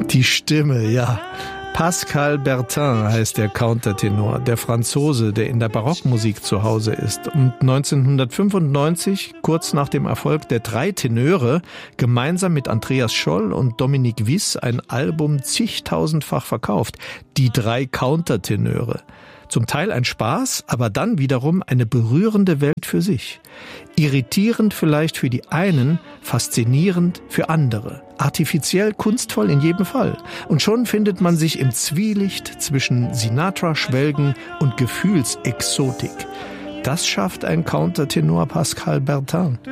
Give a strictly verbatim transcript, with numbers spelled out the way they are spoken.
Die Stimme, ja. Pascal Bertin heißt der Countertenor, der Franzose, der in der Barockmusik zu Hause ist und neunzehnhundertfünfundneunzig, kurz nach dem Erfolg der drei Tenöre, gemeinsam mit Andreas Scholl und Dominique Wiss ein Album zigtausendfach verkauft, die drei Countertenöre. Zum Teil ein Spaß, aber dann wiederum eine berührende Welt für sich. Irritierend vielleicht für die einen, faszinierend für andere. Artifiziell kunstvoll in jedem Fall. Und schon findet man sich im Zwielicht zwischen Sinatra-Schwelgen und Gefühlsexotik. Das schafft ein Countertenor Pascal Bertin.